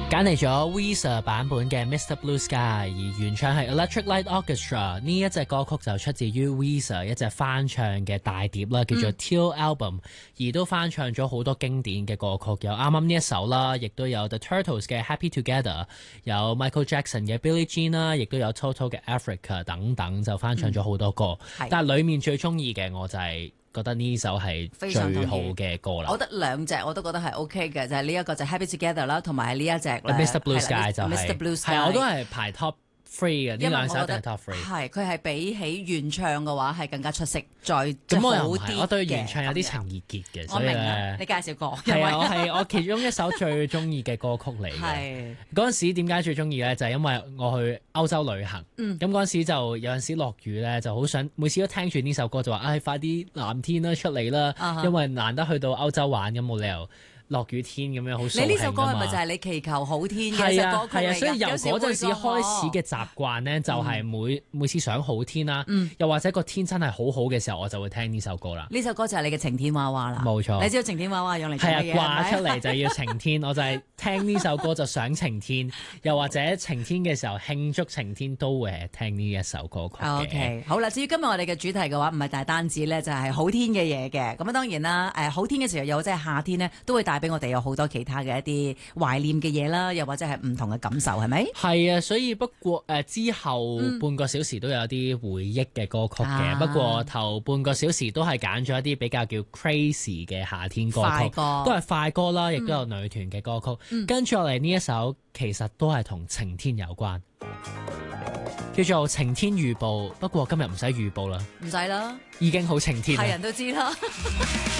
揀嚟咗 Weezer 版本嘅 Mr. Blue Sky， 而原唱係 Electric Light Orchestra。呢一隻歌曲就出自於 Weezer 一隻翻唱嘅大碟啦，叫做 Teal Album， 而都翻唱咗好多經典嘅歌曲，有啱啱呢一首啦，亦都有 The Turtles 嘅 Happy Together， 有 Michael Jackson 嘅 Billie Jean 啦，亦都有 Toto 嘅 Africa 等等，就翻唱咗好多歌。但係裡面最中意嘅我就係覺得呢首係最好嘅歌啦。 我覺得兩隻我都覺得係 OK 嘅，就係呢一個就 Happy Together 啦，同埋呢一隻 Mr. Blue Sky 就係、 Mr. Blue Sky， 我都係排 Top 3嘅，呢兩首一定係 Top 3。 係佢係比起原唱嘅話係更加出色，再咁我又唔係， 好啲。 我對原唱有啲情意結嘅，所以你介紹過係啊，我其中一首最中意嘅歌曲嚟嘅。係嗰陣時點解最中意咧？就係因為我去歐洲旅行，咁嗰陣時就有陣時落雨咧，就好想每次都聽住呢首歌就話，快啲藍天啦出嚟啦，因為難得去到歐洲玩，咁冇理由落雨天咁樣好掃興啊嘛。你呢首歌係咪就係你祈求好天嘅一首歌曲嚟㗎？係啊，所以由嗰陣時開始嘅習慣咧，就係每次想好天啦，又或者個天真係好好嘅時候，我就會聽呢首歌啦。呢首歌就係你嘅晴天娃娃啦。冇錯。你知道晴天娃娃用嚟做乜嘢？係啊，掛出嚟就要晴天，我就係聽呢首歌就想晴天，又或者晴天嘅時候慶祝晴天都會係聽呢一首歌曲嘅。 OK， 好啦，至於今日我哋嘅主題嘅話，唔係大單止咧，就係好天嘅嘢嘅。咁啊，當然啦，好天嘅時候又即係夏天呢，都會帶俾我哋有好多其他嘅一啲懷念嘅嘢啦，又或者係唔同嘅感受，係咪？ 係啊，所以不過之後半個小時都有啲回憶嘅歌曲嘅，不過頭半個小時都係揀咗一啲比較叫 crazy 嘅夏天歌曲，都係快歌啦，亦都有女團嘅歌曲。跟住落嚟呢一首其實都係同晴天有關，叫做晴天預報。不過今日唔使預報啦， 唔使啦， 已經好晴天， 係人都知啦。